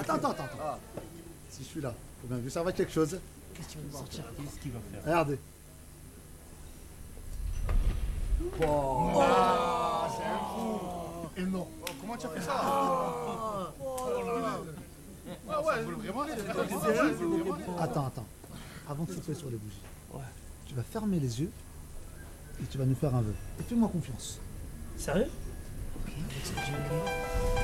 Attends. Si je suis là, faut bien que je serve à quelque chose. Qu'est-ce qu'il va nous sortir? Qu'est-ce qu'il va faire? Regardez. Et non. Comment tu as fait ça? Attends. Avant de souffler sur les bougies, tu vas fermer les yeux et tu vas nous faire un vœu. Et fais-moi confiance. Sérieux? Ok, avec ce que j'ai